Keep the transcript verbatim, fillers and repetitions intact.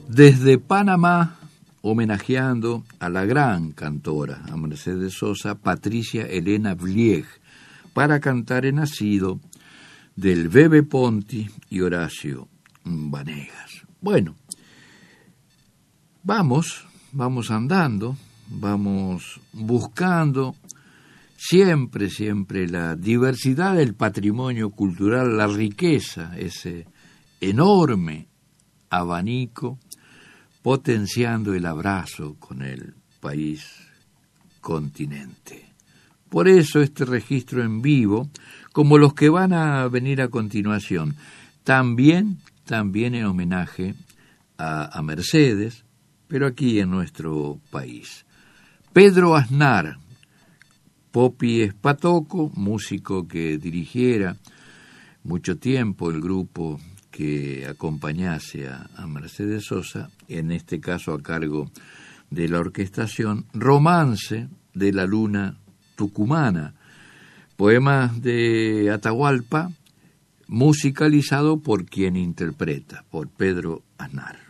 Desde Panamá, homenajeando a la gran cantora, a Mercedes Sosa, Patricia Elena Vlieg, para cantar en nacido del Bebe Ponti y Horacio Vanegas. Bueno, vamos, vamos andando, vamos buscando siempre, siempre la diversidad del patrimonio cultural, la riqueza, ese enorme abanico, potenciando el abrazo con el país continente. Por eso este registro en vivo, como los que van a venir a continuación, también, también en homenaje a, a Mercedes, pero aquí en nuestro país. Pedro Aznar, Popi Espatoco, músico que dirigiera mucho tiempo el grupo que acompañase a, a Mercedes Sosa, en este caso a cargo de la orquestación, Romance de la Luna Tucumana, poemas de Atahualpa, musicalizado por quien interpreta, por Pedro Aznar.